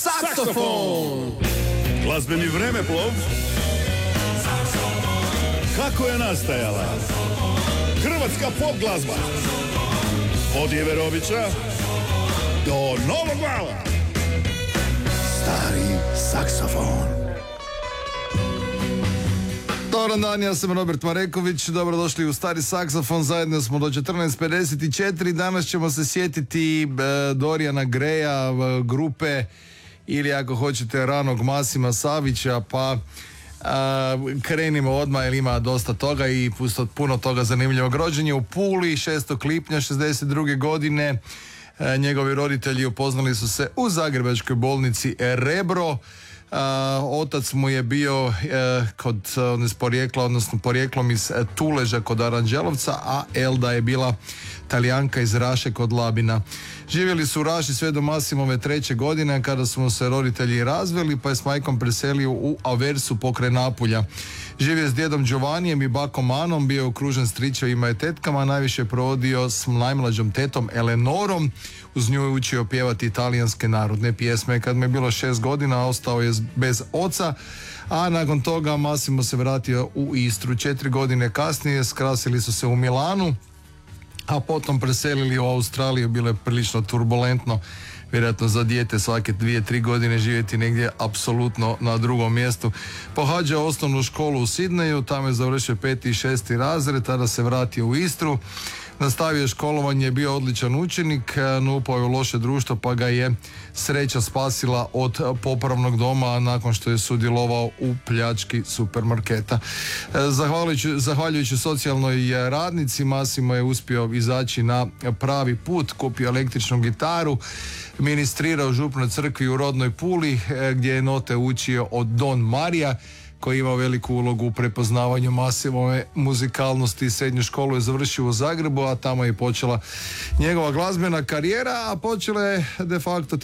saksofon. Glazbeni vremeplov. Kako je nastajala hrvatska pop glazba od Jeverovića do Novog Vala. Stari saksofon. Dobar dan, ja sam Robert Mareković, dobrodošli u Stari saksofon, zajedno smo do 14:54, danas ćemo se sjetiti Doriana Greya, grupe, ili ako hoćete ranog Masima Savića, pa krenimo odmah jer ima dosta toga i puno toga zanimljivog. Rođen je u Puli 6. lipnja 62. godine, njegovi roditelji upoznali su se u zagrebačkoj bolnici Rebro. Otac mu je bio porijeklom iz Tuleža kod Aranđelovca, a Elda je bila Talijanka iz Raše kod Labina. Živjeli su u Raši sve do Masimove 3. godine kada su mu se roditelji razveli, pa je s majkom preselio u Aversu pokraj Napulja. Živio s djedom Giovannijem i bakom Anom, bio je okružen stričevima i tetkama, najviše je provodio s najmlađom tetom Eleonorom. Uz nju je učio pjevati italijanske narodne pjesme. Kad mu je bilo 6 godina ostao je bez oca, a nakon toga Massimo se vratio u Istru. 4 godine kasnije skrasili su se u Milanu, a potom preselili u Australiju. Bilo je prilično turbulentno, vjerojatno za dijete svake 2-3 godine živjeti negdje apsolutno na drugom mjestu. Pohađao osnovnu školu u Sidneju, tamo je završio 5. i 6. razred, tada se vratio u Istru. Nastavio školovanje, bio odličan učenik, no upao je u loše društvo, pa ga je sreća spasila od popravnog doma nakon što je sudjelovao u pljački supermarketa. Zahvaljujući socijalnoj radnici, Massimo je uspio izaći na pravi put, kupio električnu gitaru, ministrirao u župnoj crkvi u rodnoj Puli, gdje je note učio od Don Marija, koji je imao veliku ulogu u prepoznavanju Massimove muzikalnosti. Srednju školu je završio u Zagrebu, a tamo je počela njegova glazbena karijera, a počela je de facto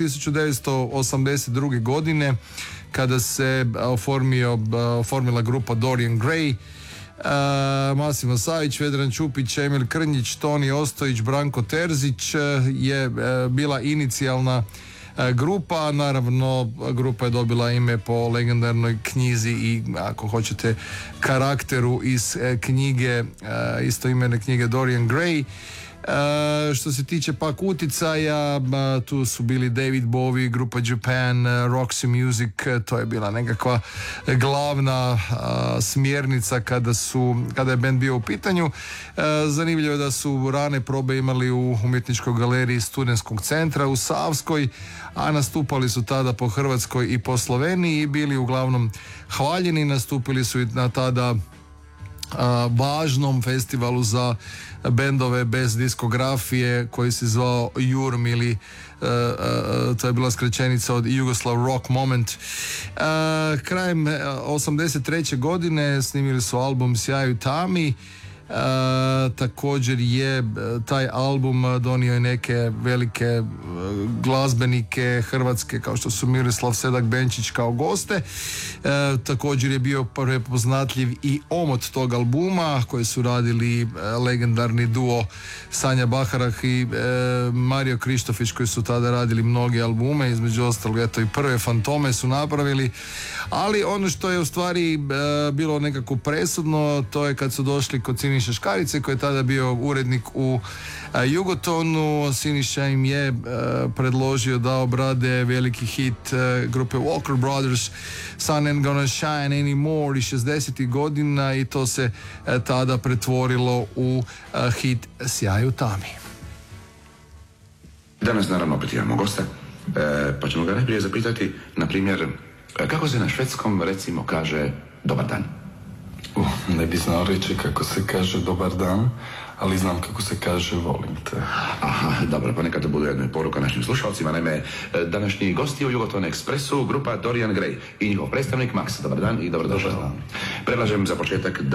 1982. godine kada se oformila grupa Dorian Gray. Masimo Savić, Vedran Čupić, Emil Krnjić, Toni Ostojić, Branko Terzić je bila inicijalna grupa. Naravno, grupa je dobila ime po legendarnoj knjizi i, ako hoćete, karakteru iz knjige, istoimene knjige Dorian Gray. Što se tiče pak uticaja, tu su bili David Bowie, grupa Japan, Roxy Music, to je bila nekakva glavna smjernica kada je band bio u pitanju. Zanimljivo je da su rane probe imali u umjetničkoj galeriji Studentskog centra u Savskoj, a nastupali su tada po Hrvatskoj i po Sloveniji i bili uglavnom hvaljeni. Nastupili su i na tada važnom festivalu za bendove bez diskografije koji se zvao JURM, ili to je bila skraćenica od Yugoslav Rock Moment. Krajem 83. godine snimili su album Sjaju tami. Također je taj album donio i neke velike glazbenike hrvatske kao što su Miroslav Sedak Benčić kao goste. Također je bio prepoznatljiv i omot tog albuma koji su radili legendarni duo Sanja Baharah i Mario Krištofić, koji su tada radili mnoge albume, između ostalog eto i prve Fantome su napravili. Ali ono što je u stvari bilo nekako presudno, to je kad su došli kod Siniše Škarice, koji je tada bio urednik u Jugotonu. Siniša im je predložio da obrade veliki hit grupe Walker Brothers, Sun Ain't Gonna Shine Anymore iz 60. godina, i to se tada pretvorilo u hit Sjaju tami. Danas naravno opet imamo gosta, pa ćemo ga najprije zapitati, na primjer, kako se na švedskom recimo kaže dobar dan? Ne bi znao reći kako se kaže dobar dan, ali znam kako se kaže volim te. Aha, dobro, pa neka to bude jedna poruka našim slušalcima. Naime, današnji gosti u Jugoton Expressu, grupa Dorian Gray i njihov predstavnik Max. Dobar dan i dobrodošao. Predlažem za početak da